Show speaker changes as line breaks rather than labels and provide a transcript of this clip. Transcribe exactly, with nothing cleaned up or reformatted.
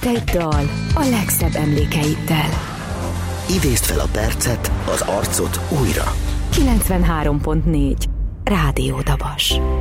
Egy dal a legszebb emlékeiddel.
Idézd fel a percet, az arcot újra.
kilencvenhárom pont négy Rádió Dabas.